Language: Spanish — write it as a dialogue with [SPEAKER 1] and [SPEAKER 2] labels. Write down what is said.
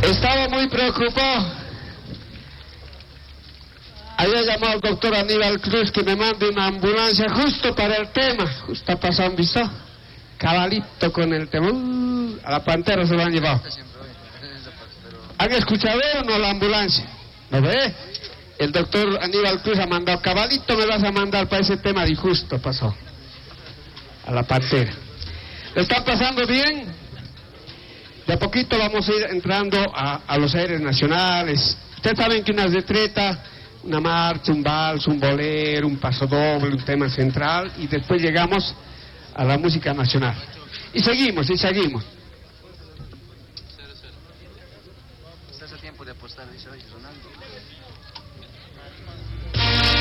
[SPEAKER 1] Estaba muy preocupado. Había llamado al doctor Aníbal Cruz que me mande una ambulancia justo para el tema. Justo ha pasado un visto. Cabalito con el tema. A la Pantera se lo han llevado. ¿Han escuchado o no la ambulancia? ¿No ve? El doctor Aníbal Cruz ha mandado, cabalito me vas a mandar para ese tema, y justo pasó. A la Pantera. ¿Le están pasando bien? De a poquito vamos a ir entrando a los aires nacionales. Ustedes saben que una retreta, una marcha, un vals, un bolero, un paso doble, un tema central, y después llegamos a la música nacional. Y seguimos.